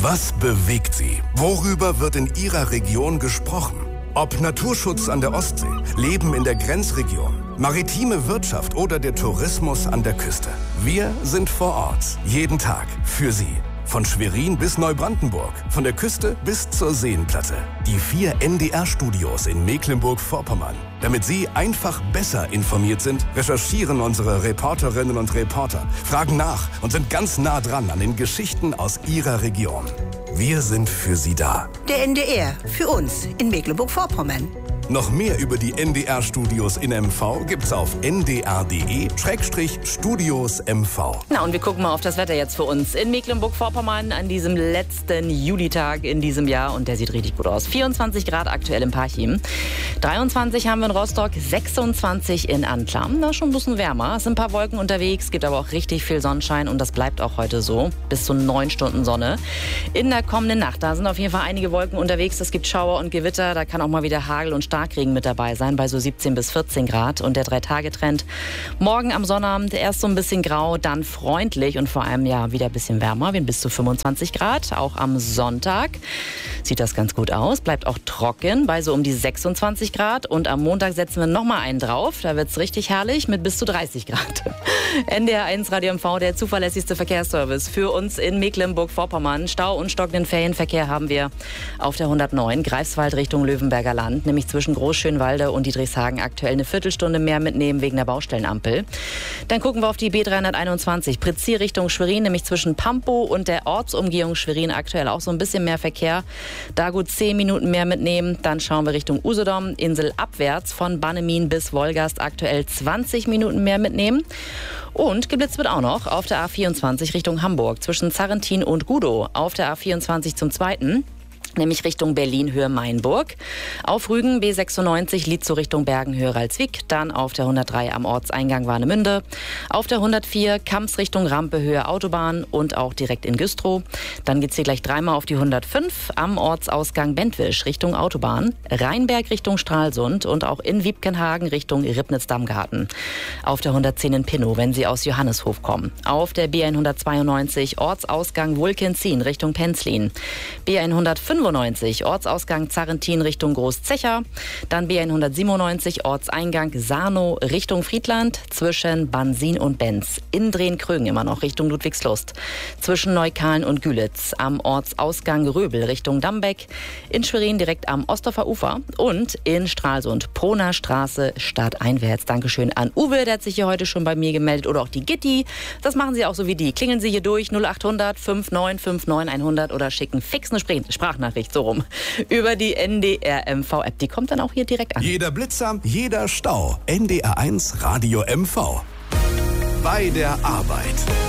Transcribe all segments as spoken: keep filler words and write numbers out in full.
Was bewegt Sie? Worüber wird in Ihrer Region gesprochen? Ob Naturschutz an der Ostsee, Leben in der Grenzregion, maritime Wirtschaft oder der Tourismus an der Küste. Wir sind vor Ort, jeden Tag für Sie. Von Schwerin bis Neubrandenburg, von der Küste bis zur Seenplatte. Die vier N D R-Studios in Mecklenburg-Vorpommern. Damit Sie einfach besser informiert sind, recherchieren unsere Reporterinnen und Reporter, fragen nach und sind ganz nah dran an den Geschichten aus Ihrer Region. Wir sind für Sie da. Der N D R, für uns in Mecklenburg-Vorpommern. Noch mehr über die N D R-Studios in M V gibt's auf n d r punkt d e Schrägstrich Studios M V. Na, und wir gucken mal auf das Wetter jetzt für uns in Mecklenburg-Vorpommern an diesem letzten Julitag in diesem Jahr. Und der sieht richtig gut aus. vierundzwanzig Grad aktuell in Parchim. dreiundzwanzig haben wir in Rostock, sechsundzwanzig in Anklam. Na, schon ein bisschen wärmer. Es sind ein paar Wolken unterwegs, gibt aber auch richtig viel Sonnenschein. Und das bleibt auch heute so. Bis zu neun Stunden Sonne. In der kommenden Nacht, da sind auf jeden Fall einige Wolken unterwegs. Es gibt Schauer und Gewitter. Da kann auch mal wieder Hagel und Starkregen mit dabei sein, bei so siebzehn bis vierzehn Grad. Und der Drei-Tage-Trend morgen am Sonnabend erst so ein bisschen grau, dann freundlich und vor allem ja wieder ein bisschen wärmer, bis zu fünfundzwanzig Grad. Auch am Sonntag sieht das ganz gut aus, bleibt auch trocken bei so um die sechsundzwanzig Grad. Und am Montag setzen wir nochmal einen drauf, da wird es richtig herrlich mit bis zu dreißig Grad. N D R eins Radio M V, der zuverlässigste Verkehrsservice für uns in Mecklenburg-Vorpommern. Stau und stockenden Ferienverkehr haben wir auf der hundertneun, Greifswald Richtung Löwenberger Land, nämlich zwischen Großschönwalde und Dietrichshagen aktuell eine Viertelstunde mehr mitnehmen wegen der Baustellenampel. Dann gucken wir auf die B dreihunderteinundzwanzig, Pritzir Richtung Schwerin, nämlich zwischen Pampow und der Ortsumgehung Schwerin aktuell auch so ein bisschen mehr Verkehr. Da gut zehn Minuten mehr mitnehmen. Dann schauen wir Richtung Usedom, Insel abwärts von Bannemin bis Wolgast aktuell zwanzig Minuten mehr mitnehmen. Und geblitzt wird auch noch auf der A vierundzwanzig Richtung Hamburg zwischen Zarrentin und Gudow. Auf der A vierundzwanzig zum Zweiten. Nämlich Richtung Berlin-Höhe Mainburg. Auf Rügen B sechsundneunzig Lietzow Richtung Bergen-Höhe Ralswiek. Dann auf der hundertdrei am Ortseingang Warnemünde. Auf der hundertvier Kamps Richtung Rampe-Höhe Autobahn und auch direkt in Güstrow. Dann geht's hier gleich dreimal auf die hundertfünf am Ortsausgang Bentwisch Richtung Autobahn. Rheinberg Richtung Stralsund und auch in Wiebkenhagen Richtung Ribnitz-Dammgarten. Auf der hundertzehn in Pinnow, wenn Sie aus Johanneshof kommen. Auf der B hundertzweiundneunzig Ortsausgang Wulkenzien Richtung Penzlin. B hundertfünfundneunzig Ortsausgang Zarrentin Richtung Großzecher. Dann B hundertsiebenundneunzig Ortseingang Sarnow Richtung Friedland. Zwischen Bansin und Benz. In Drehen-Krögen immer noch Richtung Ludwigslust. Zwischen Neukahlen und Gülitz. Am Ortsausgang Röbel Richtung Dambeck. In Schwerin direkt am Ostdorfer Ufer. Und in Stralsund Proner Straße stadteinwärts. Dankeschön an Uwe, der hat sich hier heute schon bei mir gemeldet. Oder auch die Gitti. Das machen Sie auch so wie die. Klingeln Sie hier durch null achthundert neunundfünfzig neunundfünfzig hundert oder schicken fix eine Sprachnachricht. So rum. Über die N D R M V-App. Die kommt dann auch hier direkt an. Jeder Blitzer, jeder Stau. N D R eins Radio M V. Bei der Arbeit.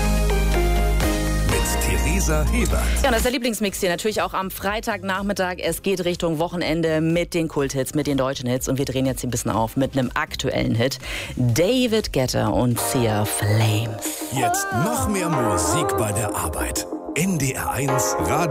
Mit Theresa Hebert. Ja, und das ist der Lieblingsmix hier. Natürlich auch am Freitagnachmittag. Es geht Richtung Wochenende mit den Kulthits, mit den deutschen Hits. Und wir drehen jetzt hier ein bisschen auf mit einem aktuellen Hit. David Guetta und Sia Flames. Jetzt noch mehr Musik bei der Arbeit. N D R eins Radio